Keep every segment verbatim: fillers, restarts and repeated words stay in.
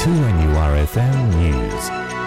two N U R F M News.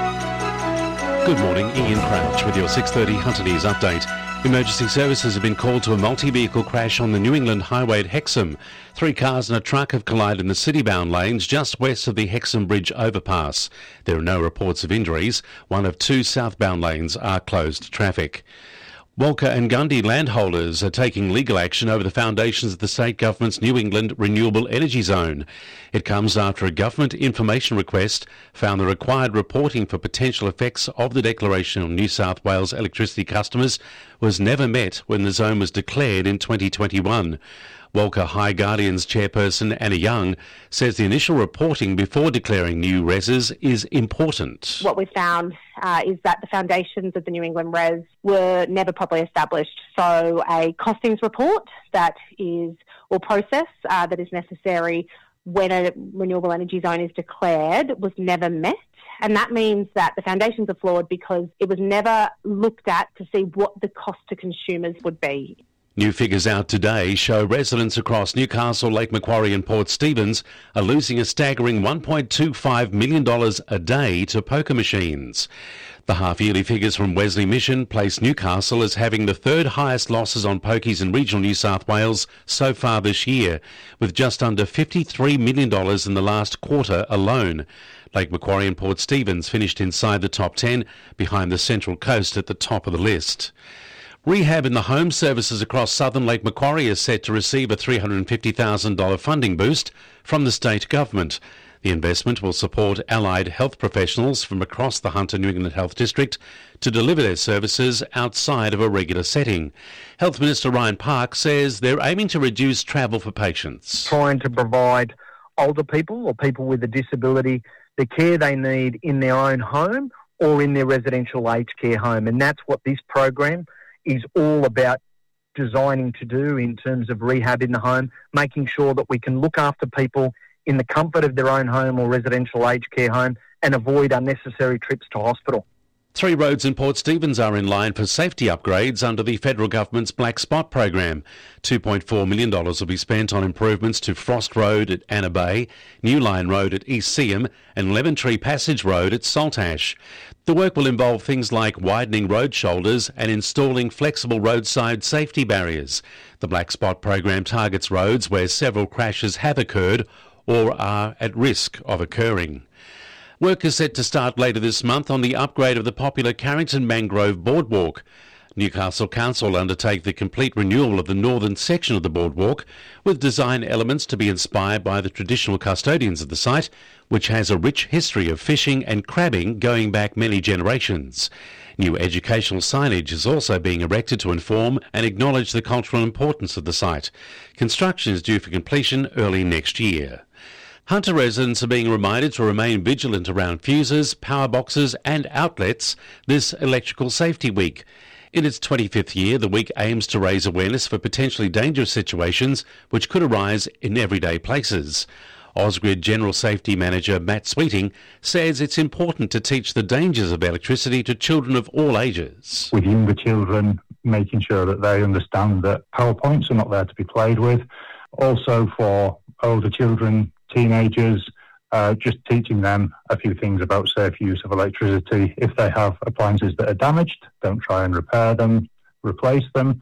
Good morning, Ian Crouch with your six thirty Hunter News update. Emergency services have been called to a multi-vehicle crash on the New England Highway at Hexham. Three cars and a truck have collided in the city-bound lanes just west of the Hexham Bridge overpass. There are no reports of injuries. One of two southbound lanes are closed to traffic. Walker and Gundy landholders are taking legal action over the foundations of the state government's New England Renewable Energy Zone. It comes after a government information request found the required reporting for potential effects of the declaration on New South Wales electricity customers was never met when the zone was declared in twenty twenty-one. Walker High Guardians chairperson Anna Young says the initial reporting before declaring new reses is important. What we found uh, is that the foundations of the New England res were never properly established. So a costings report that is, or process uh, that is necessary when a renewable energy zone is declared was never met. And that means that the foundations are flawed because it was never looked at to see what the cost to consumers would be. New figures out today show residents across Newcastle, Lake Macquarie and Port Stephens are losing a staggering one point two five million dollars a day to poker machines. The half-yearly figures from Wesley Mission place Newcastle as having the third highest losses on pokies in regional New South Wales so far this year, with just under fifty-three million dollars in the last quarter alone. Lake Macquarie and Port Stephens finished inside the top ten, behind the Central Coast at the top of the list. Rehab in the home services across southern Lake Macquarie is set to receive a three hundred fifty thousand dollars funding boost from the state government. The investment will support allied health professionals from across the Hunter New England Health District to deliver their services outside of a regular setting. Health Minister Ryan Park says they're aiming to reduce travel for patients. Trying to provide older people or people with a disability the care they need in their own home or in their residential aged care home. And that's what this program is all about designing to do in terms of rehab in the home, making sure that we can look after people in the comfort of their own home or residential aged care home and avoid unnecessary trips to hospital. Three roads in Port Stephens are in line for safety upgrades under the federal government's Black Spot program. two point four million dollars will be spent on improvements to Frost Road at Anna Bay, New Line Road at East Seaham and Lemon Tree Passage Road at Saltash. The work will involve things like widening road shoulders and installing flexible roadside safety barriers. The Black Spot program targets roads where several crashes have occurred or are at risk of occurring. Work is set to start later this month on the upgrade of the popular Carrington Mangrove Boardwalk. Newcastle Council will undertake the complete renewal of the northern section of the boardwalk, with design elements to be inspired by the traditional custodians of the site, which has a rich history of fishing and crabbing going back many generations. New educational signage is also being erected to inform and acknowledge the cultural importance of the site. Construction is due for completion early next year. Hunter residents are being reminded to remain vigilant around fuses, power boxes and outlets this Electrical Safety Week. In its twenty-fifth year, the week aims to raise awareness for potentially dangerous situations which could arise in everyday places. Ausgrid General Safety Manager Matt Sweeting says it's important to teach the dangers of electricity to children of all ages. With younger children, making sure that they understand that power points are not there to be played with. Also for older children, teenagers, uh, just teaching them a few things about safe use of electricity. If they have appliances that are damaged, don't try and repair them, replace them.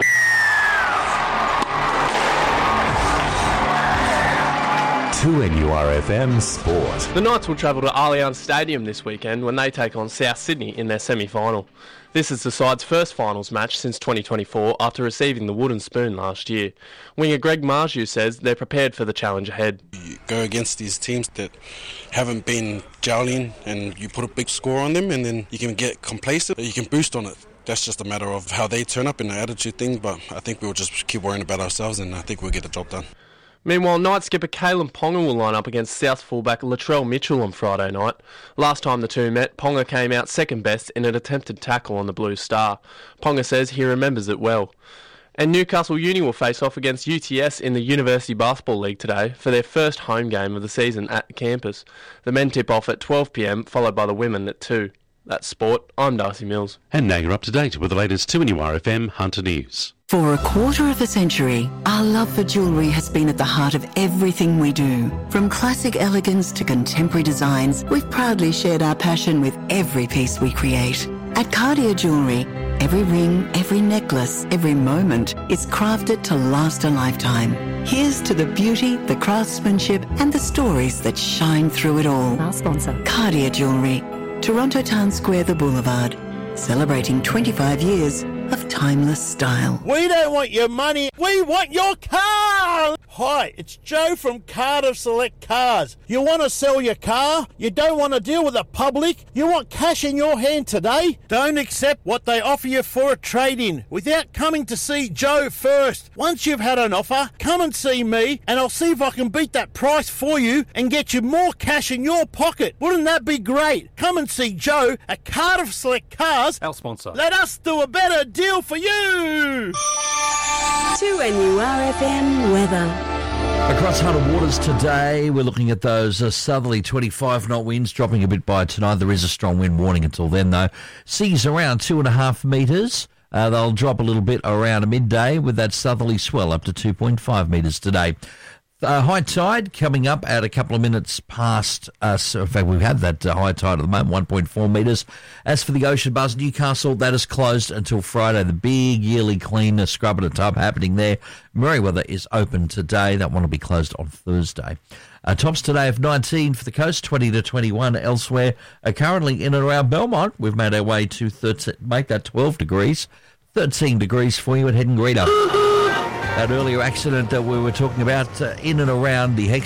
two N U R F M Sport. The Knights will travel to Allianz Stadium this weekend when they take on South Sydney in their semi-final. This is the side's first finals match since twenty twenty-four after receiving the wooden spoon last year. Winger Greg Marju says they're prepared for the challenge ahead. You go against these teams that haven't been gelling and you put a big score on them and then you can get complacent, you can boost on it. That's just a matter of how they turn up in the attitude thing, but I think we'll just keep worrying about ourselves and I think we'll get the job done. Meanwhile, Knight skipper Caelan Ponga will line up against South fullback Latrell Mitchell on Friday night. Last time the two met, Ponga came out second best in an attempted tackle on the Blue Star. Ponga says he remembers it well. And Newcastle Uni will face off against U T S in the University Basketball League today for their first home game of the season at the campus. The men tip off at twelve p m, followed by the women at two. That's sport. I'm Darcy Mills. And now you're up to date with the latest two N U R F M Hunter News. For a quarter of a century, our love for jewellery has been at the heart of everything we do. From classic elegance to contemporary designs, we've proudly shared our passion with every piece we create. At Cartier Jewellery, every ring, every necklace, every moment is crafted to last a lifetime. Here's to the beauty, the craftsmanship and the stories that shine through it all. Our sponsor. Cartier Jewellery, Toronto Town Square, the Boulevard. Celebrating twenty-five years of timeless style. We don't want your money, we want your car! Hi, it's Joe from Cardiff Select Cars. You want to sell your car? You don't want to deal with the public? You want cash in your hand today? Don't accept what they offer you for a trade-in without coming to see Joe first. Once you've had an offer, come and see me and I'll see if I can beat that price for you and get you more cash in your pocket. Wouldn't that be great? Come and see Joe at Cardiff Select Cars. Our sponsor. Let us do a better deal for you! two N U R F M weather. Across Hunter Waters today, we're looking at those uh, southerly twenty-five knot winds dropping a bit by tonight. There is a strong wind warning until then, though. Seas around two and a half metres. Uh, they'll drop a little bit around midday with that southerly swell up to two point five metres today. Uh, high tide coming up at a couple of minutes past us. In fact, we've had that uh, high tide at the moment, one point four metres. As for the Ocean Buzz, Newcastle, that is closed until Friday. The big yearly clean uh, scrub and a tub happening there. Merewether is open today. That one will be closed on Thursday. Uh, tops today of nineteen for the coast, twenty to twenty-one elsewhere. Uh, currently in and around Belmont, we've made our way to thirteen, make that twelve degrees. thirteen degrees for you at Head and Greta. That earlier accident that we were talking about uh, in and around the Hex